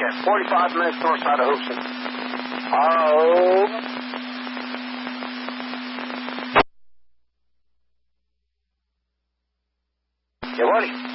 Okay, 45 minutes north side of Houston. Oh. Yeah, buddy.